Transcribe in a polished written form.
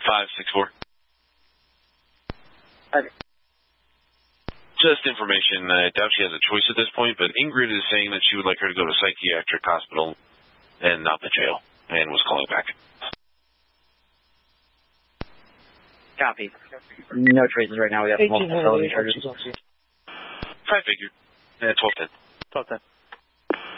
564. Okay. Just information. I doubt she has a choice at this point, but Ingrid is saying that she would like her to go to psychiatric hospital and not the jail, and was calling back. Copy. No traces right now. We have multiple felony charges. 5 figure. 1210. 1210.